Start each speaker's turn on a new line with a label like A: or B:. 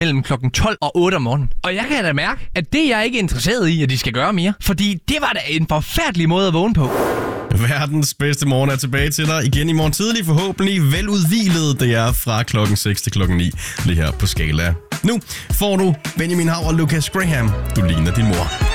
A: mellem klokken 12 og 8 om morgenen. Og jeg kan da mærke, at det er jeg ikke interesseret i, at de skal gøre mere. Fordi det var da en forfærdelig måde at vågne på.
B: Verdens bedste morgen er tilbage til dig igen i morgen tidlig. Forhåbentlig veludhvilet. Det er fra klokken 6 til klokken 9 lige her på Skala. Nu får du Benjamin Hav og Lucas Graham. Du ligner din mor.